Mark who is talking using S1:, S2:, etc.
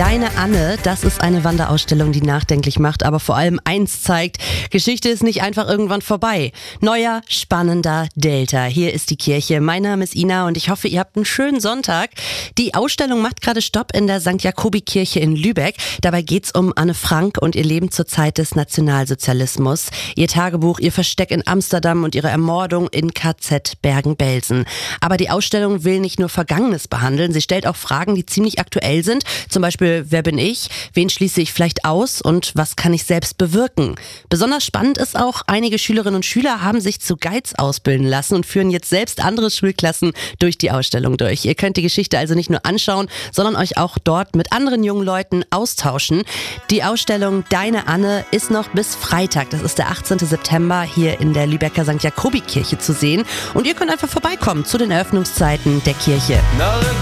S1: Deine Anne, das ist eine Wanderausstellung, die nachdenklich macht, aber vor allem eins zeigt: Geschichte ist nicht einfach irgendwann vorbei. Neuer, spannender Delta. Hier ist die Kirche. Mein Name ist Ina und ich hoffe, ihr habt einen schönen Sonntag. Die Ausstellung macht gerade Stopp in der St. Jakobi-Kirche in Lübeck. Dabei geht's um Anne Frank und ihr Leben zur Zeit des Nationalsozialismus. Ihr Tagebuch, ihr Versteck in Amsterdam und ihre Ermordung in KZ Bergen-Belsen. Aber die Ausstellung will nicht nur Vergangenes behandeln, sie stellt auch Fragen, die ziemlich aktuell sind. Zum Beispiel, wer bin ich? Wen schließe ich vielleicht aus? Und was kann ich selbst bewirken? Besonders spannend ist auch, einige Schülerinnen und Schüler haben sich zu Guides ausbilden lassen und führen jetzt selbst andere Schulklassen durch die Ausstellung durch. Ihr könnt die Geschichte also nicht nur anschauen, sondern euch auch dort mit anderen jungen Leuten austauschen. Die Ausstellung Deine Anne ist noch bis Freitag, das ist der 18. September, hier in der Lübecker St. Jakobi-Kirche zu sehen. Und ihr könnt einfach vorbeikommen zu den Eröffnungszeiten der Kirche.